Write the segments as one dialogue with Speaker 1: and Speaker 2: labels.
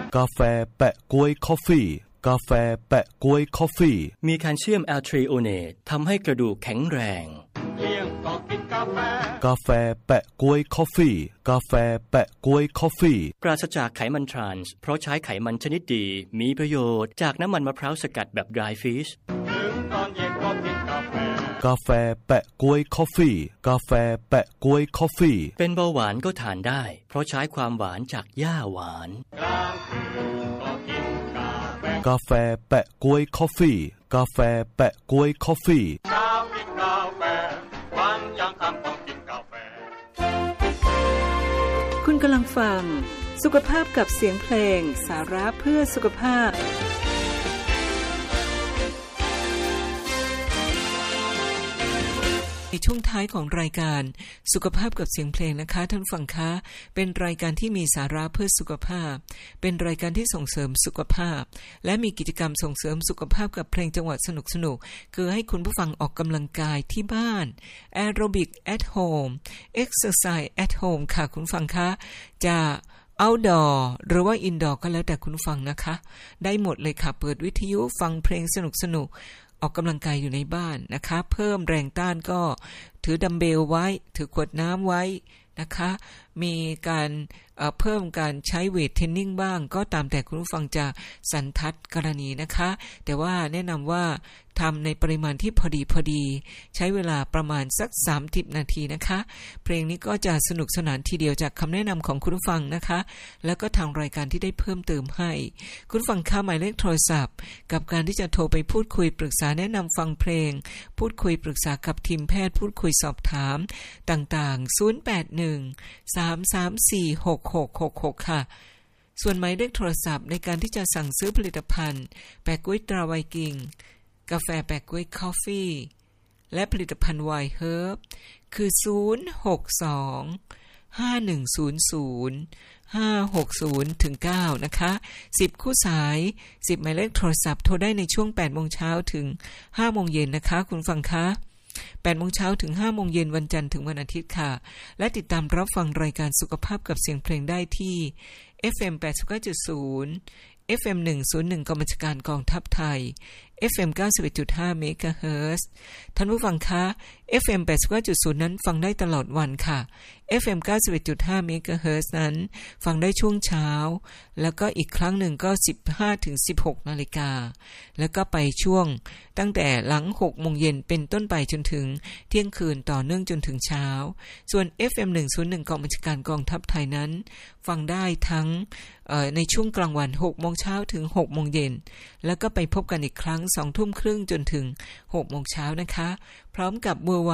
Speaker 1: กาแฟแปะก๊วยคอฟฟี่กาแฟแปะก๊วยคอฟฟี่
Speaker 2: มีแคลเซียมแอลทรีโอเนตทำให้กระดูกแข็งแรง
Speaker 3: เที่ยงก็กินกาแฟ
Speaker 1: กาแฟแปะก๊วยคอฟฟี่กาแฟแปะก๊วยคอฟฟี่
Speaker 2: ปราศจากไขมันทรานส์เพราะใช้ไขมันชนิดดีมีประโยชน์จากน้ำมันมะพร้าวสกัดแบบ dry fish
Speaker 3: ถึงตอนเย็นก็กินกาแฟ
Speaker 1: กาแฟแปะก๊วยคอฟฟี่กาแฟแปะก๊วยคอฟฟี่
Speaker 2: เป็นเบาหวานก็ทานได้เพราะใช้ความหวานจากหญ้าหวาน
Speaker 3: กลางคืนก็กินกาแฟ
Speaker 1: กาแฟแปะก๊วยคอฟฟี่กาแฟแปะก๊วยคอฟฟี่
Speaker 3: เช้ากินกาแฟวันยังค่ำต้องกินกาแฟ
Speaker 4: คุณกำลังฟังสุขภาพกับเสียงเพลงสาระเพื่อสุขภาพในช่วงท้ายของรายการสุขภาพกับเสียงเพลงนะคะท่านฟังคะเป็นรายการที่มีสาระเพื่อสุขภาพเป็นรายการที่ส่งเสริมสุขภาพและมีกิจกรรมส่งเสริมสุขภาพกับเพลงจังหวะสนุกๆคือให้คุณผู้ฟังออกกำลังกายที่บ้าน Aerobic at home Exercise at home ค่ะคุณฟังคะจะoutdoor หรือว่า indoor ก็แล้วแต่คุณฟังนะคะได้หมดเลยค่ะเปิดวิทยุฟังเพลงสนุกออกกำลังกายอยู่ในบ้านนะคะเพิ่มแรงต้านก็ถือดัมเบลไว้ถือขวดน้ำไว้นะคะมีการเพิ่มการใช้เวทเทรนนิ่งบ้างก็ตามแต่คุณผู้ฟังจะสันทัดกรณีนะคะแต่ว่าแนะนำว่าทำในปริมาณที่พอดีใช้เวลาประมาณสัก30นาทีนะคะเพลงนี้ก็จะสนุกสนานทีเดียวจากคำแนะนำของคุณผู้ฟังนะคะแล้วก็ทางรายการที่ได้เพิ่มเติมให้คุณผู้ฟังค่าหมายเลขโทรศัพท์กับการที่จะโทรไปพูดคุยปรึกษาแนะนำฟังเพลงพูดคุยปรึกษากับทีมแพทย์พูดคุยสอบถามต่างๆ081-334-6666ค่ะส่วนหมายเลขโทรศัพท์ในการที่จะสั่งซื้อผลิตภัณฑ์แปะก๊วยตราไวกิ้งกาแฟแปะก๊วยคอฟฟี่และผลิตภัณฑ์ไวน์เฮิร์บคือ062-5100-560-9นะคะ10คู่สาย10หมายเลขโทรศัพท์โทรได้ในช่วง 8:00 นถึง 5:00 นนะคะคุณฟังคะ8:00 นถึง 5:00 นวันจันทร์ถึงวันอาทิตย์ค่ะและติดตามรับฟังรายการสุขภาพกับเสียงเพลงได้ที่ FM 89.0 FM 101กองบัญชาการกองทัพไทย FM 91.5 เมกะเฮิรตซ์ท่านผู้ฟังคะ FM 89.0 นั้นฟังได้ตลอดวันค่ะ FM 91.5 เมกะเฮิรตซ์นั้นฟังได้ช่วงเช้าแล้วก็อีกครั้งหนึ่งก็ 15-16 นาฬิกาแล้วก็ไปช่วงตั้งแต่หลัง 6 โมงเย็นเป็นต้นไปจนถึงเที่ยงคืนต่อเนื่องจนถึงเช้าส่วน FM 101กองบัญชาการกองทัพไทยนั้นฟังได้ทั้งในช่วงกลางวัน 6 โมงเช้าถึง 6 โมงเย็นแล้วก็ไปพบกันอีกครั้ง 2 ทุ่มครึ่งจนถึง 6 โมงเช้านะคะพร้อมกับ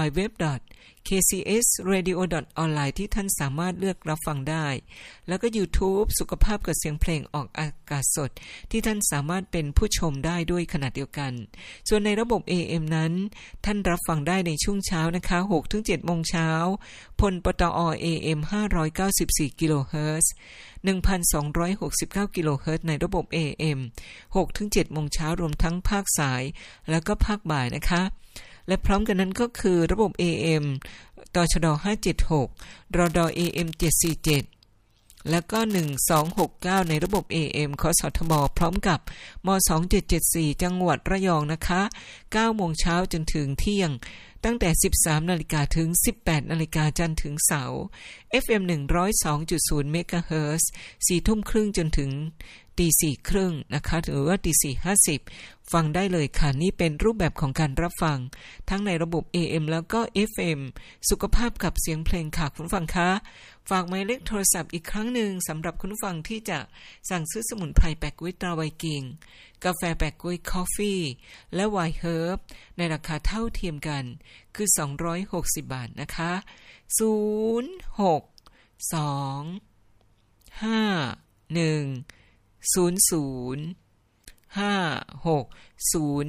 Speaker 4: www.kcsradio.online ที่ท่านสามารถเลือกรับฟังได้แล้วก็ YouTube สุขภาพกับเสียงเพลงออกอากาศสดที่ท่านสามารถเป็นผู้ชมได้ด้วยขณะเดียวกันส่วนในระบบ AM นั้นท่านรับฟังได้ในช่วงเช้านะคะ 6-7 โมงเช้าพลปตอ AM 594 กิโลเฮิรตซ์1,269 กิโลเฮิรตซ์ในระบบ AM 6-7 โมงเช้ารวมทั้งภาคสายแล้วก็ภาคบ่ายนะคะและพร้อมกันนั้นก็คือระบบ AM ตชด576รด AM 747แล้วก็1269ในระบบ AM คสทบพร้อมกับม2774จังหวัดระยองนะคะ9 โมงเช้าจนถึงเที่ยงตั้งแต่ 13 นาฬิกาถึง 18 นาฬิกาจันทร์ถึงเสาร์ FM 102.0 เมกะเฮิรตซ์ 4 ทุ่มครึ่งจนถึง 4:30 นนะคะหรือว่า 4:50 ฟังได้เลยค่ะนี่เป็นรูปแบบของการรับฟังทั้งในระบบ AM แล้วก็ FM สุขภาพกับเสียงเพลงค่ะคุณผู้ฟังคะฝากหมายเลขโทรศัพท์อีกครั้งหนึ่งสำหรับคุณผู้ฟังที่จะสั่งซื้อสมุนไพรแปะก๊วยตราไวกิ้งกาแฟแปะก๊วยคอฟฟี่และไวน์เฮิร์บในราคาเท่าเทียมกันคือ260 บาทนะคะ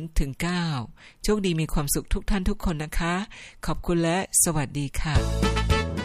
Speaker 4: 0625100-560-9โชคดีมีความสุขทุกท่านทุกคนนะคะขอบคุณและสวัสดีค่ะ